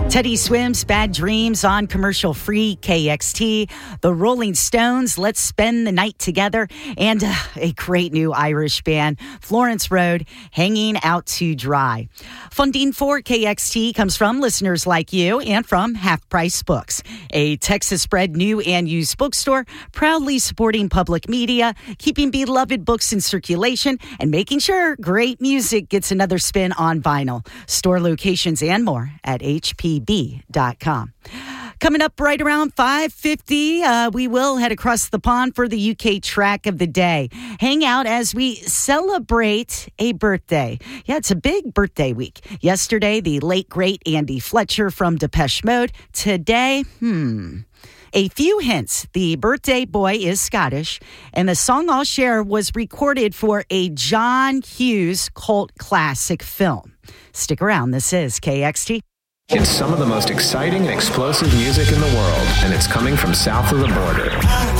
Teddy Swims, Bad Dreams on commercial-free KXT. The Rolling Stones, Let's Spend the Night Together. And a great new Irish band, Florence Road, Hanging Out to Dry. Funding for KXT comes from listeners like you and from Half Price Books, a Texas-bred new and used bookstore proudly supporting public media, keeping beloved books in circulation, and making sure great music gets another spin on vinyl. Store locations and more at HPB.com. Coming up right around 5:50, we will head across the pond for the UK track of the day. Hang out as we celebrate a birthday. Yeah, it's a big birthday week. Yesterday, the late, great Andy Fletcher from Depeche Mode. Today, a few hints. The birthday boy is Scottish, and the song I'll share was recorded for a John Hughes cult classic film. Stick around. This is KXT. It's some of the most exciting and explosive music in the world, and it's coming from south of the border.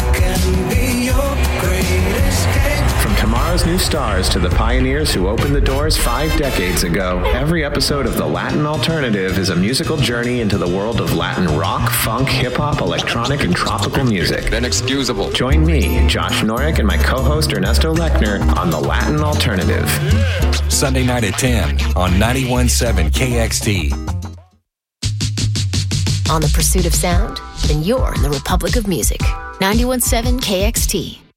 From tomorrow's new stars to the pioneers who opened the doors 5 decades ago, every episode of The Latin Alternative is a musical journey into the world of Latin rock, funk, hip-hop, electronic, and tropical music. Inexcusable. Join me, Josh Norick, and my co-host Ernesto Lechner on The Latin Alternative. Sunday night at 10 on 91.7 KXT. On the pursuit of sound? Then you're in the Republic of Music. 91.7 KXT.